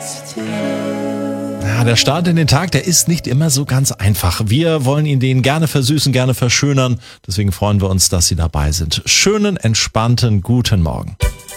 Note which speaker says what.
Speaker 1: Ja, der Start in den Tag, der ist nicht immer so ganz einfach. Wir wollen Ihnen den gerne versüßen, gerne verschönern. Deswegen freuen wir uns, dass Sie dabei sind. Schönen, entspannten, guten Morgen.